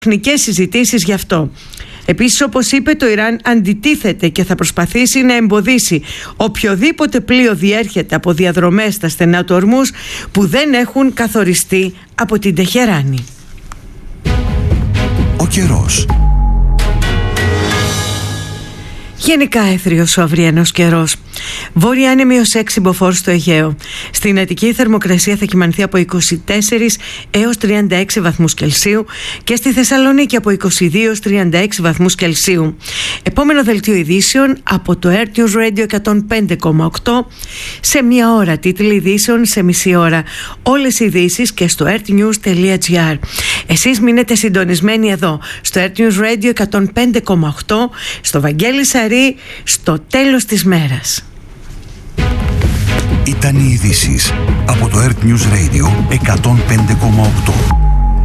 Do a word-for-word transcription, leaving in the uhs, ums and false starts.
τεχνικές συζητήσεις γι' αυτό. Επίσης, όπως είπε, το Ιράν αντιτίθεται και θα προσπαθήσει να εμποδίσει οποιοδήποτε πλοίο διέρχεται από διαδρομές στα στενά του Ορμούζ που δεν έχουν καθοριστεί από την Τεχεράνη. Ο καιρός. Γενικά έθριος ο αυριανός καιρός. Βόρεια άνεμη ως έξι μποφόρ στο Αιγαίο. Στην Αττική η θερμοκρασία θα κυμανθεί από είκοσι τέσσερα έως τριάντα έξι βαθμούς Κελσίου και στη Θεσσαλονίκη από είκοσι δύο έως τριάντα έξι βαθμούς Κελσίου. Επόμενο δελτίο ειδήσεων από το Earth News Radio εκατόν πέντε κόμμα οκτώ σε μία ώρα. Τίτλοι ειδήσεων σε μισή ώρα. Όλες οι ειδήσεις και στο earthnews τελεία gr. Εσείς μείνετε συντονισμένοι εδώ στο Earth News Radio εκατόν πέντε κόμμα οκτώ, στο Βαγγέλη Σαρή, στο τέλος της μέρας. Ήταν οι ειδήσεις από το Earth News Radio εκατόν πέντε κόμμα οκτώ.